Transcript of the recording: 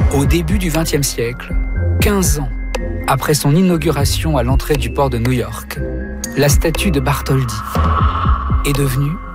Au début du XXe siècle, 15 ans après son inauguration à l'entrée du port de New York, la statue de Bartholdi est devenue